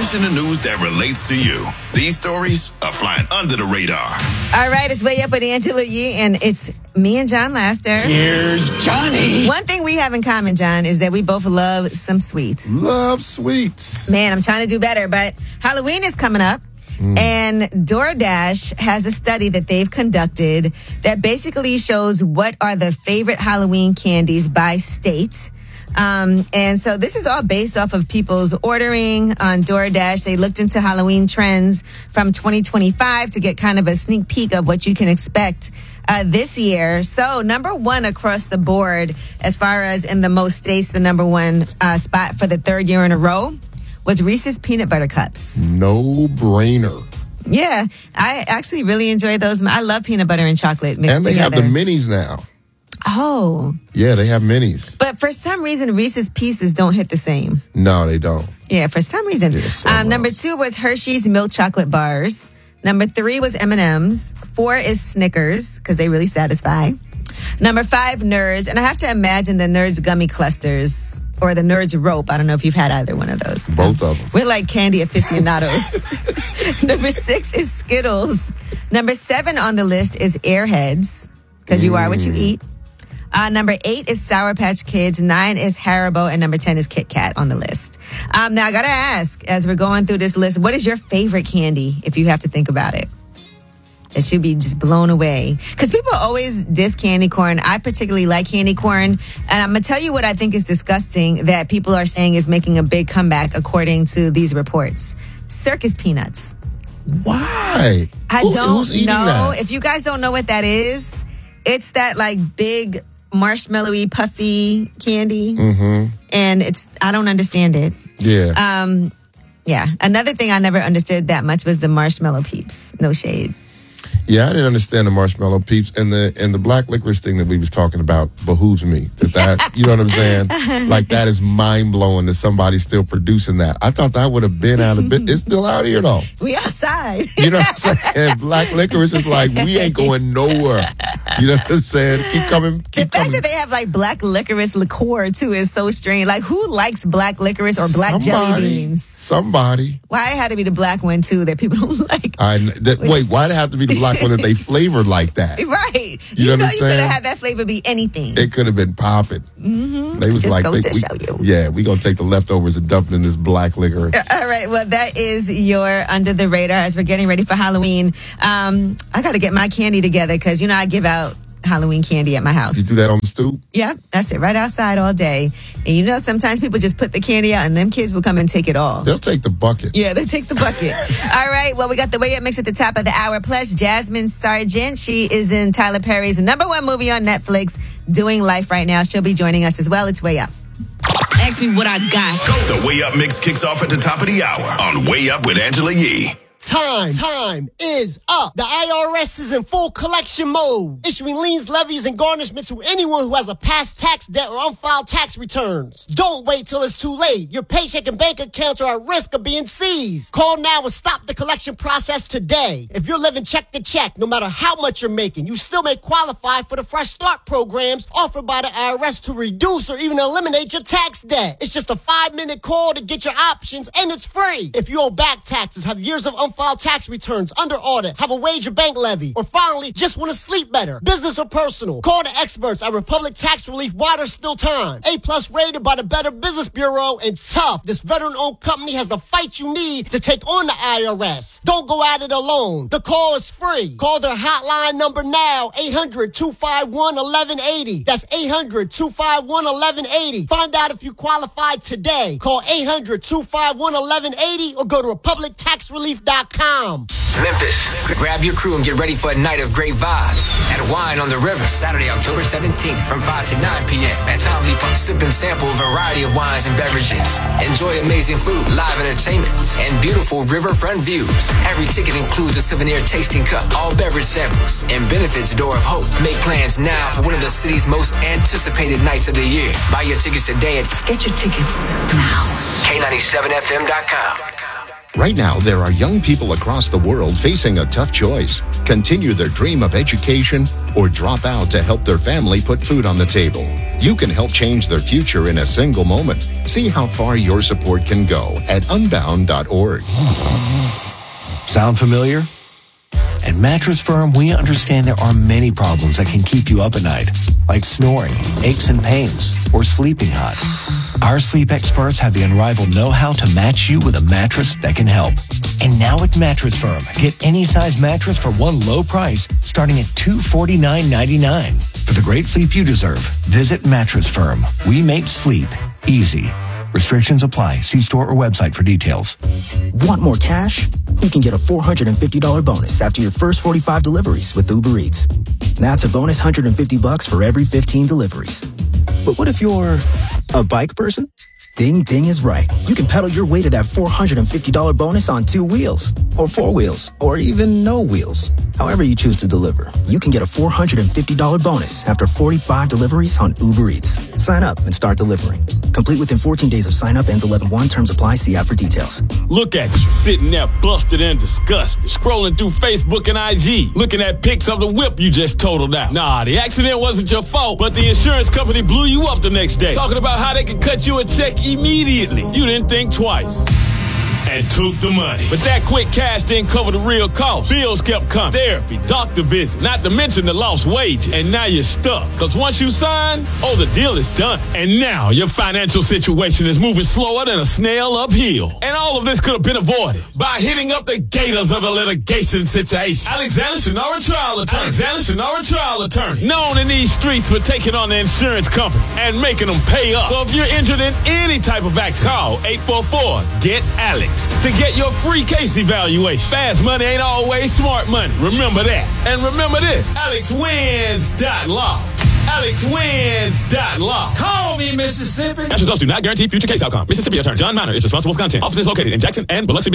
latest in the news that relates to you. These stories are flying under the radar. All right, it's Way Up with Angela Yee, and it's me and John Laster. Here's Johnny. One thing we have in common, John, is that we both love some sweets. Love sweets. Man, I'm trying to do better, but Halloween is coming up. And DoorDash has a study that they've conducted that basically shows what are the favorite Halloween candies by state. And so this is all based off of people's ordering on DoorDash. They looked into Halloween trends from 2025 to get kind of a sneak peek of what you can expect this year. So number one across the board, as far as in the most states, the number one spot for the third year in a row was Reese's Peanut Butter Cups. No brainer. Yeah, I actually really enjoy those. I love peanut butter and chocolate mixed And they together. have the minis now. Oh. Yeah, they have minis. But for some reason, Reese's Pieces don't hit the same. No, they don't. Yeah, for some reason. Number two was Hershey's Milk Chocolate Bars. Number three was M&M's. 4 is Snickers, because they really satisfy. Number 5, Nerds. And I have to imagine the Nerds Gummy Clusters or the Nerds Rope. I don't know if you've had either one of those. Both of them. We're like candy aficionados. Number 6 is Skittles. Number 7 on the list is Airheads, because you are what you eat. Number 8 is Sour Patch Kids. 9 is Haribo. And number 10 is Kit Kat on the list. Now, I got to ask, as we're going through this list, what is your favorite candy, if you have to think about it? That you'd be just blown away. Because people always diss candy corn. I particularly like candy corn. And I'm going to tell you what I think is disgusting that people are saying is making a big comeback according to these reports. Circus peanuts. Why? Who's eating know. that? If you guys don't know what that is, it's that like big marshmallowy puffy candy. Mm-hmm. And I don't understand it. Yeah. Yeah. Another thing I never understood that much was the marshmallow peeps. No shade. Yeah, I didn't understand the marshmallow peeps and the black licorice thing that we was talking about behooves me. That you know what I'm saying? Like that is mind blowing that somebody's still producing that. I thought that would have been out of bit. It's still out here though. We outside. You know what I'm saying? Black licorice is like we ain't going nowhere. You know what I'm saying? Keep coming. The fact that they have like black licorice liqueur too is so strange. Like who likes black licorice or black jelly beans? Somebody. Why it had to be the black one too that people don't like? Wait, why'd it have to be the black one that they flavored like that? Right. You know what I'm you saying? could have had that flavor be anything. It could have been popping. Mm-hmm. They was Just like, goes to show you. Yeah, we gonna take the leftovers and dump it in this black liquor. All right. Well, that is your Under the Radar as we're getting ready for Halloween. I got to get my candy together because, you know, I give out Halloween candy at my house. You do that on the stoop? Yeah, that's it. Right outside all day. And you know, sometimes people just put the candy out and them kids will come and take it all. They'll take the bucket. Yeah, they take the bucket. All right. Well, we got the Way Up mix at the top of the hour. Plus, Jasmine Sargent. She is in Tyler Perry's #1 movie on Netflix, Doing Life right now. She'll be joining us as well. It's Way Up. Ask me what I got. The Way Up mix kicks off at the top of the hour on Way Up with Angela Yee. Time is up. The IRS is in full collection mode, issuing liens, levies, and garnishments to anyone who has a past tax debt or unfiled tax returns. Don't wait till it's too late. Your paycheck and bank accounts are at risk of being seized. Call now and stop the collection process today. If you're living check to check, no matter how much you're making, you still may qualify for the Fresh Start programs offered by the IRS to reduce or even eliminate your tax debt. It's just a 5-minute call to get your options, and it's free. If you owe back taxes, have years of unfiled tax returns under audit, have a wage or bank levy, or finally just want to sleep better, business or personal, call the experts at Republic Tax Relief while there's still time. A+ rated by the Better Business Bureau, and tough. This veteran-owned company has the fight you need to take on the IRS. Don't go at it alone. The call is free. Call their hotline number now, 800-251-1180. That's 800-251-1180. Find out if you qualify today. Call 800-251-1180 or go to republictaxrelief.com. Memphis, grab your crew and get ready for a night of great vibes at Wine on the River, Saturday, October 17th from 5 to 9 p.m. At Tom Lee Park, sip and sample a variety of wines and beverages. Enjoy amazing food, live entertainment, and beautiful riverfront views. Every ticket includes a souvenir tasting cup, all beverage samples, and benefits Door of Hope. Make plans now for one of the city's most anticipated nights of the year. Buy your tickets today at Get your tickets now. K97FM.com. Right now, there are young people across the world facing a tough choice. Continue their dream of education or drop out to help their family put food on the table. You can help change their future in a single moment. See how far your support can go at unbound.org. Sound familiar? At Mattress Firm, we understand there are many problems that can keep you up at night, like snoring, aches and pains, or sleeping hot. Our sleep experts have the unrivaled know-how to match you with a mattress that can help. And now at Mattress Firm, get any size mattress for one low price, starting at $249.99. For the great sleep you deserve, visit Mattress Firm. We make sleep easy. Restrictions apply. See store or website for details. Want more cash? You can get a $450 bonus after your first 45 deliveries with Uber Eats. That's a bonus $150 for every 15 deliveries. But what if you're a bike person? Ding Ding is right. You can pedal your way to that $450 bonus on 2 wheels, or 4 wheels, or even no wheels. However you choose to deliver, you can get a $450 bonus after 45 deliveries on Uber Eats. Sign up and start delivering. Complete within 14 days of sign up. Ends 11/1. Terms apply. See app for details. Look at you, sitting there busted and disgusted, scrolling through Facebook and IG, looking at pics of the whip you just totaled out. Nah, the accident wasn't your fault, but the insurance company blew you up the next day, talking about how they could cut you a check immediately. You didn't think twice and took the money. But that quick cash didn't cover the real cost. Bills kept coming. Therapy, doctor visit, not to mention the lost wages. And now you're stuck. Because once you sign, the deal is done. And now your financial situation is moving slower than a snail uphill. And all of this could have been avoided by hitting up the gators of the litigation situation. Alexander Shinara Trial Attorney. Known in these streets for taking on the insurance company and making them pay up. So if you're injured in any type of accident, call 844-GET-ALEX. To get your free case evaluation. Fast money ain't always smart money. Remember that. And remember this. AlexWins.law. AlexWins.law. Call me, Mississippi. National results do not guarantee future case outcome. Mississippi Attorney John Minor is responsible for content. Office is located in Jackson and Biloxi.